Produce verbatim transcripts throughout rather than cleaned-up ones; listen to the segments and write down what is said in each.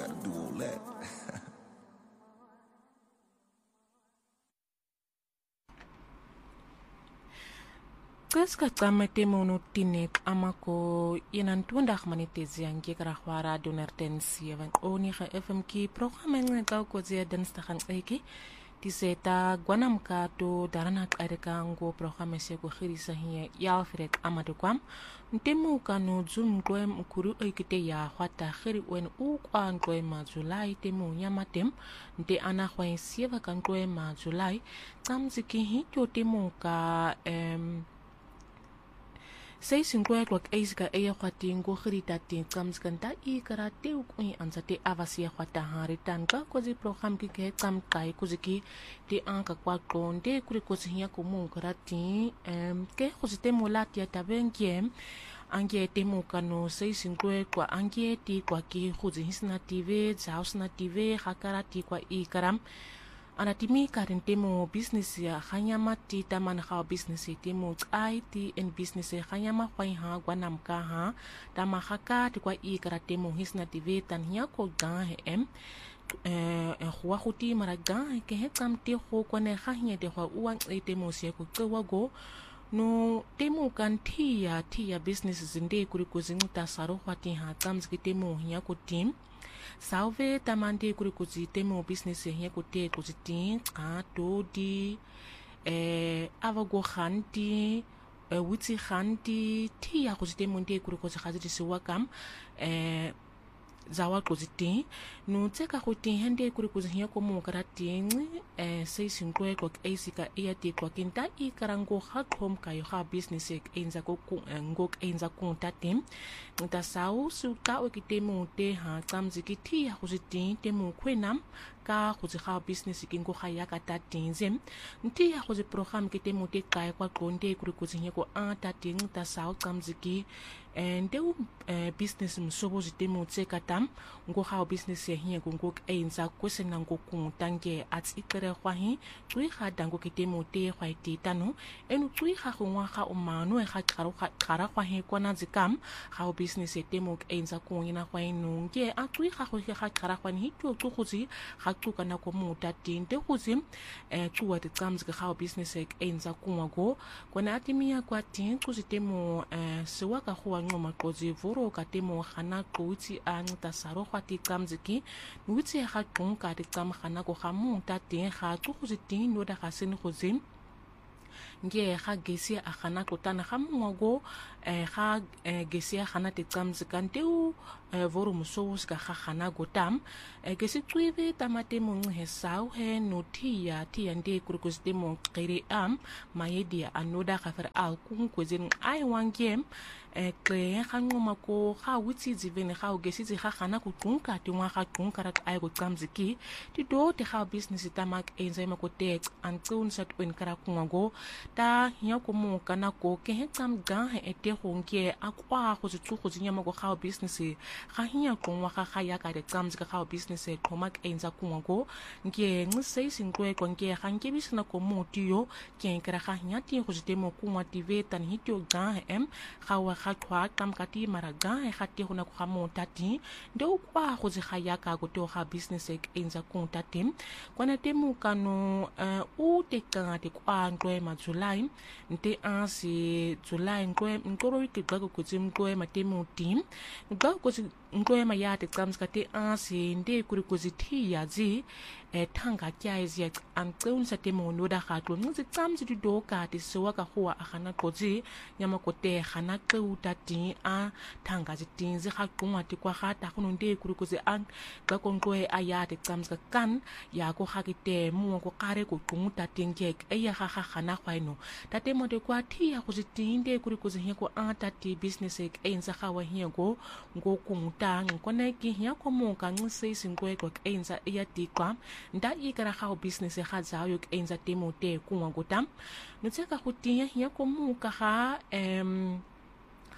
gotta do all that. Kaska kama temo no tinek amako inantunda manitezi yangi karahwara donertensi van onige F M ki programme ngaka ko zia dinsdagan eki tiseta gwanamka to darana kareka ngo programme se ko khirisa hiya ya frek amadokwam ntemu kanu zum kwem ukuru ekite ya khwata khiri wen u kwan kwema July temu nyamatem nte ana khwen sieva kan kwema July tsamziki hi to temu ka em Sei singwe kwak eisika eya kwati ngo khirita tin tsamskanta I karate ukui ansate avasia kwata haritan ka kozi program ki ke tsam kai kuziki di anka kwa konde kuri kozi hiya kumu karati em ke kozi temu latia tabengiem angie temu kanu sei singwe kwa angie ti kwa ki kozi hisna T V zausna T V hakarati kwa I karam anatimi karin temu business ya khanyama ti taman kha business temu I T and business khanyama khwai ha gwanam ka ha tama khaka ti kwa I kara temu hisna T V tan hiya ko ga he em eh khwa khuti mara ga ke he tsam ti kho ko ne kha hnya de khwa uang e temu se ko tsewa go no temu kan tia tia business zinde kuri ko zinta saro khwati ha tsam zki temu hiya ko team Salve tamande kuri kuzi temo business hiya kote kuzi tin ka to di eh avago khanti eh witsi khanti tia kuzi temo nde kuri kuzi khazi siwakam eh zawa kuzi tin no tseka kuzi hende kuri kuzi hiya ko mo karati eh sei sinkwe ko eisika iya ti ko kinta I karango ha khom kayo ha business ek enza ko ngok enza ko tatim nta sau su ka o kitemo te ha tsamziki ti ya kuzi tin temo kwenam ka kuzi ha business kingo khaya ka tatinzem nti ya kuzi program kitemo te kai kwa konde kuri kuzi hiya ko a tatin nta sau tsamziki and uh, business msobo zitemo tseka tam ngo ha business ya hiya ngo enza kwesena ngo kuntange at ikere khwahi tui kha dango kitemo te khwaiti tano enu tui kha khwa kha umano e kha kharo kha khara khwahi kona zikam ha business etemo enza kuina khwainu nge a tui kha kho kha khara khwani to to khuzi kha tuka na ko muta tinte khuzi eh tuwa te tsamzi kha business ek enza kunwa go kona atimia kwa tin khuzi temo eh sewa ka khwa ngoma kozi voro ka temo khana kutsi anta saro khwati tsamziki nutsi kha tunka te tsam khana ko khamu ta tin kha khuzi tin no da khasin khuzi nge kha gesi a khana ko tana khamu go eh kha gesi a khana te tsamzikante u voro musous ka kha khana go tam gesi tsuive tamate mo he sau he notia ti ande kurkus demo qiri am mayedia anoda khafer al kun kwezin ai one game eh kle khanqoma ko kha witsi zivene kha gesi zi kha khana ku tunka ti wa kha tunka rat ai go tsamziki ti do te kha business tamak enzema ko te antun sat wen kara kungo ta hiya ko mo kana ko ke he tsam ga he ete honke akwa go tsu go zinya mo go kha business kha hiya ko wa kha kha ya ka de tsamzika kha business e khomak enza kungo nge ngisei sinkwe ko nge kha nke bisina ko mo tiyo ke nkara kha hiya ti go zitemo kunwa T V tan hityo ga em kha wa kha kwa kam kati maraga e kha ti hona ko kha mo tati ndo kwa go zi kha ya ka go to kha business e enza kun tatim kwana temu kanu u te ka te kwa ngwe ma July nte ansi July ngwe ngoro ki ga ko tsim ngwe ma temu tim ga ko ngwe ma ya te kams ka te ansi nde kuri ko zi thi ya zi e thanga kya ezi antun sa temu no da kha to ngi tsam zi do ka te so ka ho a khana ko zi nyama ko te khana ke uta ti a thanga zi tin zi kha kunwa ti kwa kha ta kuno nde kuri ko zi an ga ko ngwe a ya te kams ka kan ya ko kha ki te mu ko kare ko kunta tinge e ya kha kha khana khwaino ta te mo de kwa thi ya ko zi tin de kuri ko zi he ko a ta ti business e enza kha wa he go ngo kunta ngo ne ki ya ko mo ka ngi sei singwe ko enza e ya ti kwa nda I kara kha business e kha za yo enza te mo te kunwa go tam no tseka go tinya ya ko mo ka ga em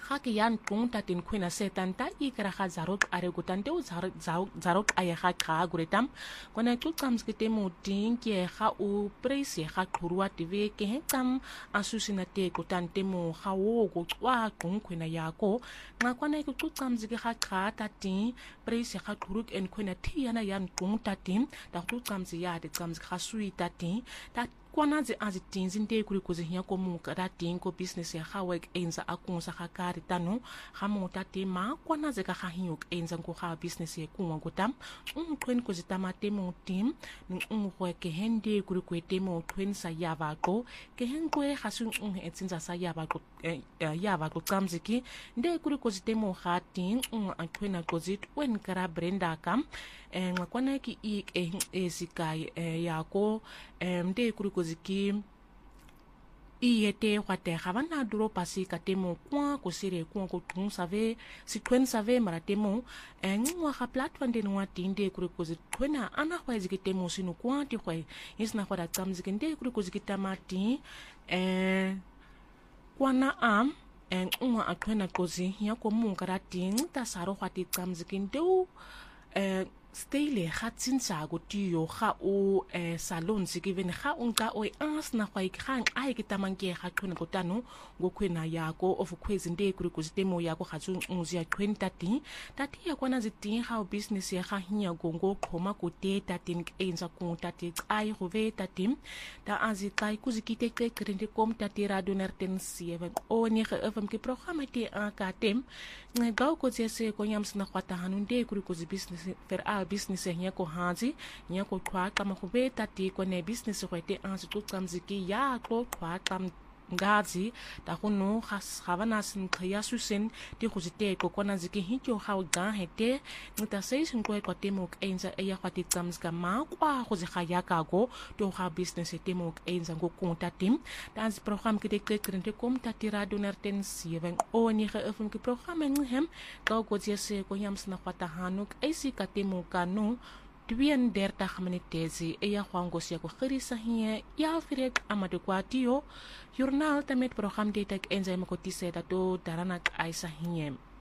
ga ke yan tlong ta tin khwena setan ta ikra ga zarot are go tante o zarot aye ga ga guretam kona tlo tsams ke temo ting ke ga o praise ga qhurwa tv ke he tsam asusina te go tante mo ga wo go tswa tlong khwena yako nxa kwana ke tlo tsams ke ga ga ta tin praise ga qhuruk en khwena thi yana yan tlong ta tin ta tlo tsams ya de tsams ga sui ta tin ta kwana zi azi tinzi nte kuri kuzi hiya ko mu ka tin ko business ya ga work enza akunsa ga kari tano ga mo ta te ma kwana zi ka ga hiyo enza ko ga business ya kunwa go tam un twen ko zitama te mo tim ni un go ke hende kuri ko te mo twen sa ya ba ko ke hen ko e ga sun un etsinza sa ya ba ko ya ba ko tsamziki nde kuri ko zite mo ga tin un a twena ko zit wen kara brenda kam en kwana ki ik e esikai ya ko nde kuri ko ziki iete wate gabana duro pasi ka temo kwa ko sire kwa ko tun save si twen save mara temo ngwa ga platform de nwa tinde kuri ko zitwena ana kwa ziki temo sinu kwa ti kwa isna kwa da tsamziki nde kuri ko ziki tamati eh kwana am en ngwa atwena kozi ya ko mu karatin ta saro kwati tsamziki ndu eh style ga tsinsa go tiyo ga o eh salon se given ga unka o as na kwa ikgang ai ke tamanke ga khona go tano go khwena yako of khwezi nde kuri go zitemo yako ga tsu nzi ya twenty thirty tati ya kwana ziting ga business ya ga hinya go go khoma go te tatin enza ku tati ai go ve tatim ta azi kai ku zikite ke krende kom tati radio nerten seven o ni ge fm ke programma te a ka tem ngai go ko se ko nyams na kwata hanunde kuri go business per a business ya ko hazi nya ko kwa kama go be tati ko ne business go te an se tsamziki ya ko kwa kam ngazi ta go no gas gabana sin khaya susen di go zite ko kona ziki hityo ga o ga hete ngita season ko ko temo enza e ya kwati tsamzka ma kwa go ze ga ya ka go to ga business temo enza go konta tim dan se program ke de krente kom tati radio nerten seven o ni ge fm ke program nghem ka go se ko yams na kwata hanuk e si ka temo kanu tweeëndertig minutezi e ya gwango se ko gerisa hier ya firek amadekwatio journal tamet program detek enza makotise dato daranak aisa hier